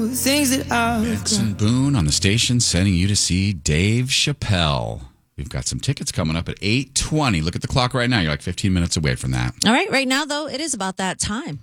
know the things that I've Benson Boone on the station sending you to see Dave Chappelle. We've got some tickets coming up at 8:20. Look at the clock right now. You're like 15 minutes away from that. All right now, though, it is about that time.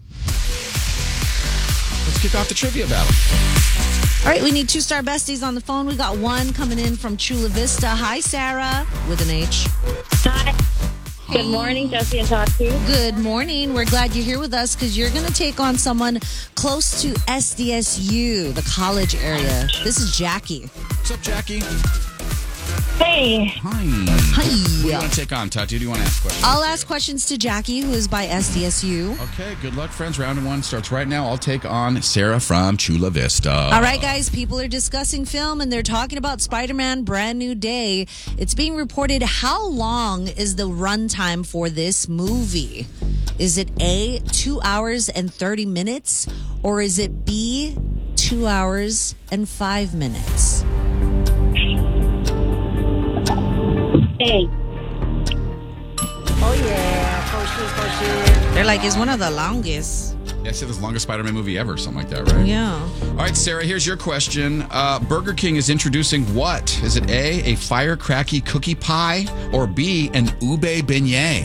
Let's kick off the trivia battle. All right, we need 2-star besties on the phone. We got one coming in from Chula Vista. Hi, Sarah, with an H. Hi. Good morning, Jesse and Tati. Good morning. We're glad you're here with us because you're going to take on someone close to SDSU, the college area. This is Jackie. What's up, Jackie? Hey. Hi. Hi. Who do you want to take on, Tati? Do you want to ask questions? I'll ask questions to Jackie, who is by SDSU. Okay, good luck, friends. Round one starts right now. I'll take on Sarah from Chula Vista. All right, guys, people are discussing film and they're talking about Spider-Man Brand New Day. It's being reported, how long is the runtime for this movie? Is it A, 2 hours and 30 minutes? Or is it B, 2 hours and 5 minutes? Hey. Oh, yeah. They're like, it's one of the longest. Yeah, I said this is the longest Spider-Man movie ever, something like that, right? Yeah. All right, Sarah, here's your question. Burger King is introducing what? Is it A, firecracky cookie pie, or B, an ube beignet?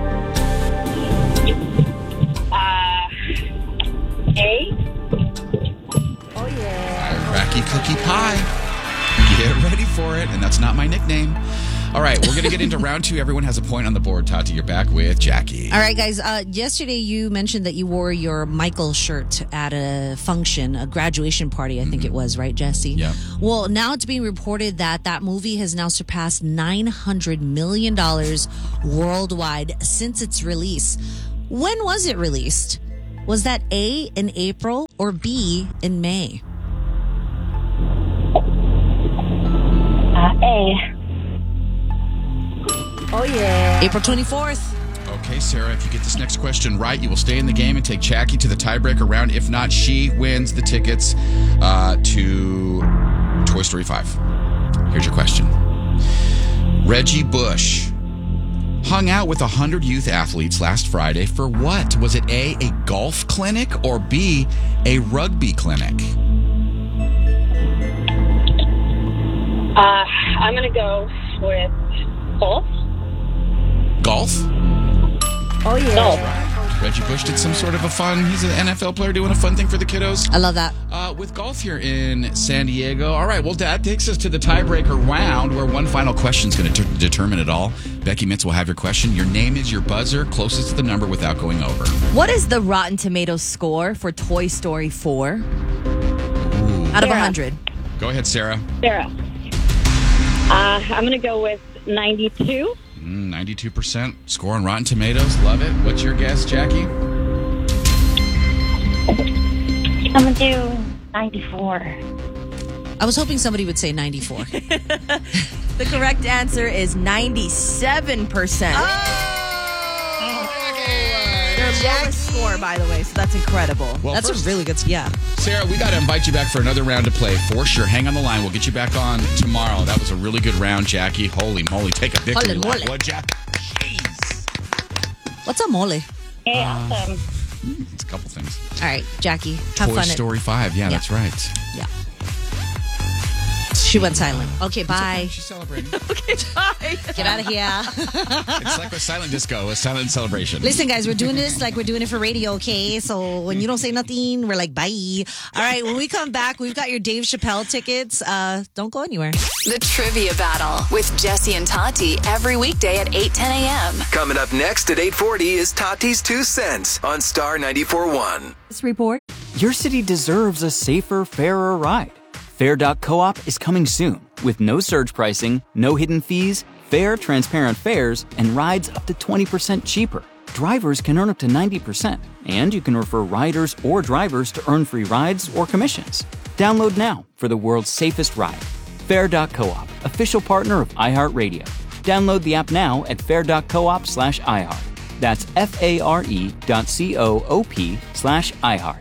A. Oh, yeah. Firecracky cookie pie. Get ready for it, and that's not my nickname. All right, we're going to get into round two. Everyone has a point on the board. Tati, you're back with Jackie. All right, guys. Yesterday, you mentioned that you wore your Michael shirt at a function, a graduation party, I think it was, right, Jesse? Yeah. Well, now it's being reported that that movie has now surpassed $900 million worldwide since its release. When was it released? Was that A, in April, or B, in May? A. Oh, yeah. April 24th. Okay, Sarah, if you get this next question right, you will stay in the game and take Jackie to the tiebreaker round. If not, she wins the tickets to Toy Story 5. Here's your question. Reggie Bush hung out with 100 youth athletes last Friday for what? Was it A, golf clinic, or B, a rugby clinic? I'm going to go with golf. Golf? Oh, yeah. Golf. Reggie Bush did some sort of a fun, he's an NFL player doing a fun thing for the kiddos. I love that. With golf here in San Diego. All right, well, that takes us to the tiebreaker round where one final question is going to determine it all. Becky Mitz will have your question. Your name is your buzzer, closest to the number without going over. What is the Rotten Tomatoes score for Toy Story 4? Out of 100. Go ahead, Sarah. Sarah. I'm going to go with 92. 92% score on Rotten Tomatoes. Love it. What's your guess, Jackie? I'm going to do 94. I was hoping somebody would say 94. The correct answer is 97%. Their lowest score, by the way, so that's incredible. Well, That's first, a really good, yeah. Sarah, we got to invite you back for another round to play for sure. Hang on the line. We'll get you back on tomorrow. That was a really good round, Jackie. Holy moly. Take a victory Holy lap, moly. would ya? Jeez. What's a mole? Hey, awesome. It's a couple things. All right, Jackie, have Toy fun. Story 5. Yeah, that's right. Yeah. She went silent. Okay, bye. She's celebrating. Okay, bye. Get out of here. It's like a silent disco, a silent celebration. Listen, guys, we're doing this like we're doing it for radio, okay? So when you don't say nothing, we're like, bye. All right, when we come back, we've got your Dave Chappelle tickets. Don't go anywhere. The Trivia Battle with Jesse and Tati every weekday at 8:10 a.m. Coming up next at 8:40 is Tati's 2 cents on Star 94.1. This report. Your city deserves a safer, fairer ride. Fair.coop is coming soon with no surge pricing, no hidden fees, fair, transparent fares, and rides up to 20% cheaper. Drivers can earn up to 90%, and you can refer riders or drivers to earn free rides or commissions. Download now for the world's safest ride. Fair.coop, official partner of iHeartRadio. Download the app now at fair.coop/iHeart. That's FARE.coop/iHeart.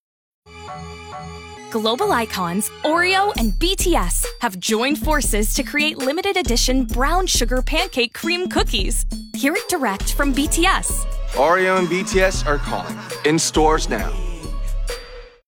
Global icons Oreo and BTS have joined forces to create limited edition brown sugar pancake cream cookies. Hear it direct from BTS. Oreo and BTS are calling. In stores now.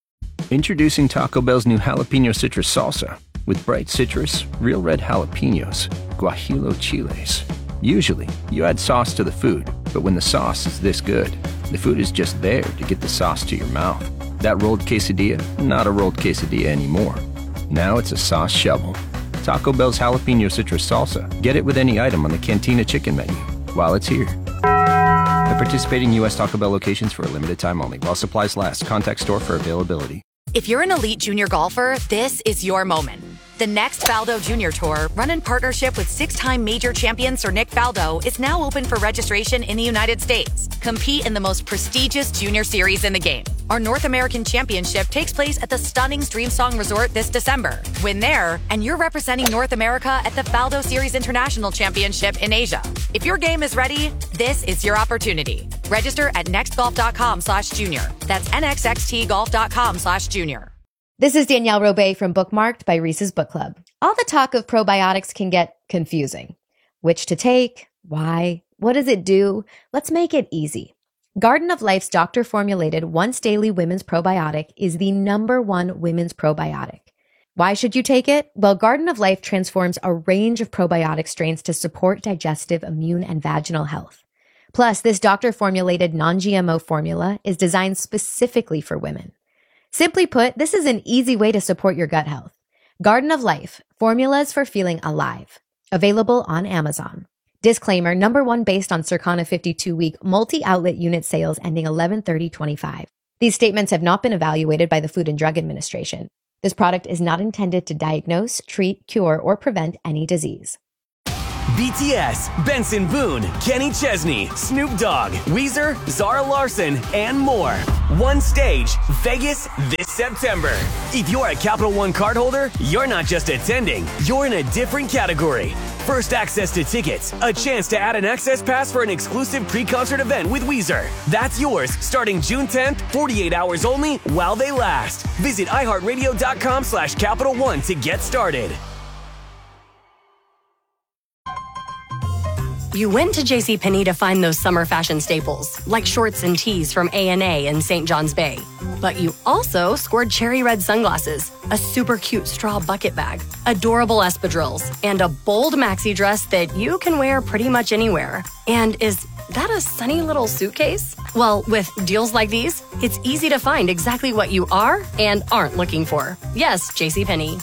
Introducing Taco Bell's new jalapeno citrus salsa with bright citrus, real red jalapenos, guajillo chiles. Usually, you add sauce to the food, but when the sauce is this good, the food is just there to get the sauce to your mouth. That rolled quesadilla, not a rolled quesadilla anymore. Now it's a sauce shovel. Taco Bell's jalapeno citrus salsa. Get it with any item on the Cantina chicken menu while it's here. At participating U.S. Taco Bell locations for a limited time only. While supplies last. Contact store for availability. If you're an elite junior golfer, this is your moment. The next Faldo Junior Tour, run in partnership with 6-time major champion Sir Nick Faldo, is now open for registration in the United States. Compete in the most prestigious junior series in the game. Our North American Championship takes place at the stunning Streamsong Resort this December. Win there, and you're representing North America at the Faldo Series International Championship in Asia. If your game is ready, this is your opportunity. Register at nextgolf.com/junior. That's nxxtgolf.com/junior. This is Danielle Robay from Bookmarked by Reese's Book Club. All the talk of probiotics can get confusing. Which to take? Why? What does it do? Let's make it easy. Garden of Life's doctor-formulated once-daily women's probiotic is the #1 women's probiotic. Why should you take it? Well, Garden of Life transforms a range of probiotic strains to support digestive, immune, and vaginal health. Plus, this doctor-formulated non-GMO formula is designed specifically for women. Simply put, this is an easy way to support your gut health. Garden of Life, formulas for feeling alive. Available on Amazon. Disclaimer, #1 based on Circana 52-week multi-outlet unit sales ending 11/30/25. These statements have not been evaluated by the Food and Drug Administration. This product is not intended to diagnose, treat, cure, or prevent any disease. BTS, Benson Boone, Kenny Chesney, Snoop Dogg, Weezer, Zara Larsson, and more. One stage, Vegas this September. If you're a Capital One cardholder, you're not just attending, you're in a different category. First access to tickets, a chance to add an access pass for an exclusive pre-concert event with Weezer. That's yours starting June 10th, 48 hours only while they last. Visit iHeartRadio.com/Capital One to get started. You went to JCPenney to find those summer fashion staples, like shorts and tees from A&A and St. John's Bay. But you also scored cherry red sunglasses, a super cute straw bucket bag, adorable espadrilles, and a bold maxi dress that you can wear pretty much anywhere. And is that a sunny little suitcase? Well, with deals like these, it's easy to find exactly what you are and aren't looking for. Yes, JCPenney.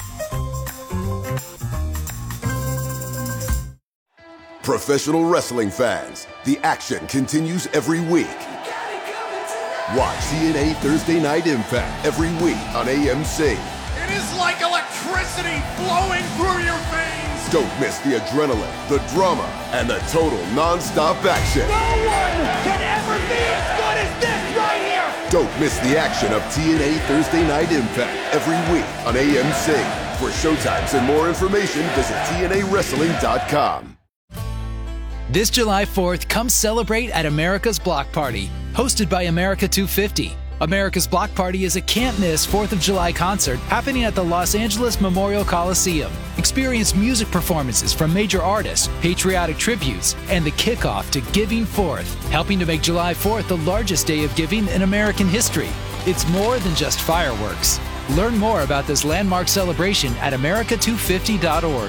Professional wrestling fans, the action continues every week. Watch TNA Thursday Night Impact every week on AMC. It is like electricity flowing through your veins. Don't miss the adrenaline, the drama, and the total non-stop action. No one can ever be as good as this right here. Don't miss the action of TNA Thursday Night Impact every week on AMC. For showtimes and more information, visit TNAWrestling.com. This July 4th, come celebrate at America's Block Party, hosted by America 250. America's Block Party is a can't-miss 4th of July concert happening at the Los Angeles Memorial Coliseum. Experience music performances from major artists, patriotic tributes, and the kickoff to Giving Fourth, helping to make July 4th the largest day of giving in American history. It's more than just fireworks. Learn more about this landmark celebration at america250.org.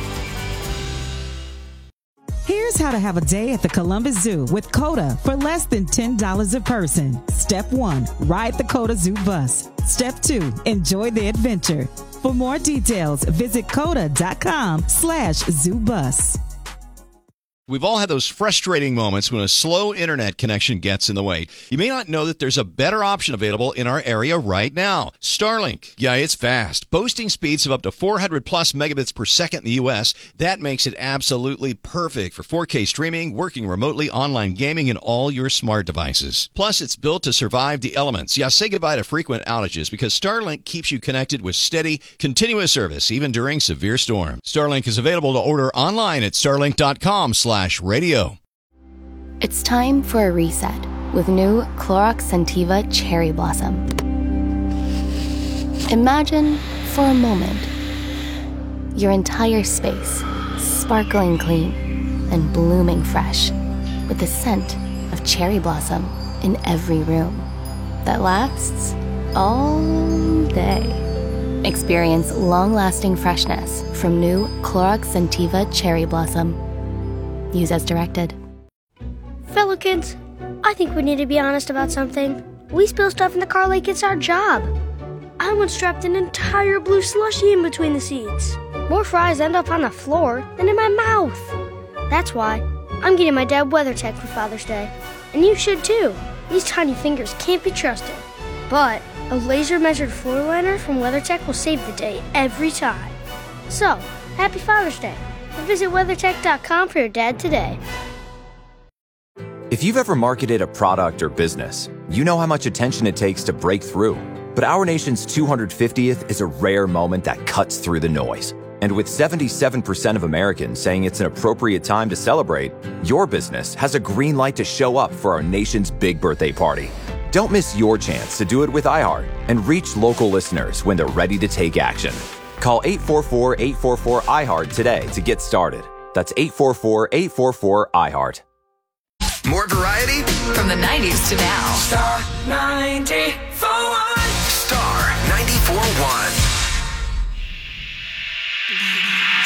Here's how to have a day at the Columbus Zoo with COTA for less than $10 a person. Step 1, ride the COTA Zoo bus. Step 2, enjoy the adventure. For more details, visit COTA.com/zoobus. We've all had those frustrating moments when a slow internet connection gets in the way. You may not know that there's a better option available in our area right now. Starlink. Yeah, it's fast. Boasting speeds of up to 400 plus megabits per second in the U.S. That makes it absolutely perfect for 4K streaming, working remotely, online gaming, and all your smart devices. Plus, it's built to survive the elements. Yeah, say goodbye to frequent outages because Starlink keeps you connected with steady, continuous service, even during severe storms. Starlink is available to order online at starlink.com/radio. It's time for a reset with new Clorox Scentiva Cherry Blossom. Imagine, for a moment, your entire space sparkling clean and blooming fresh with the scent of cherry blossom in every room that lasts all day. Experience long-lasting freshness from new Clorox Scentiva Cherry Blossom. Use as directed. Fellow kids, I think we need to be honest about something. We spill stuff in the car like it's our job. I once dropped an entire blue slushie in between the seats. More fries end up on the floor than in my mouth. That's why I'm getting my dad WeatherTech for Father's Day. And you should too. These tiny fingers can't be trusted. But a laser-measured floor liner from WeatherTech will save the day every time. So, happy Father's Day. And visit WeatherTech.com for your dad today. If you've ever marketed a product or business, you know how much attention it takes to break through. But our nation's 250th is a rare moment that cuts through the noise. And with 77% of Americans saying it's an appropriate time to celebrate, your business has a green light to show up for our nation's big birthday party. Don't miss your chance to do it with iHeart and reach local listeners when they're ready to take action. Call 844-844-iHeart today to get started. That's 844-844-iHeart. More variety from the 90s to now. Star 94.